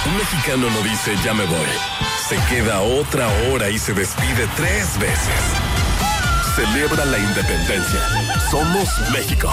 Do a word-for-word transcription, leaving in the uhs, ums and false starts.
Un mexicano no dice ya me voy. Se queda otra hora y se despide tres veces. Celebra la independencia. Somos México.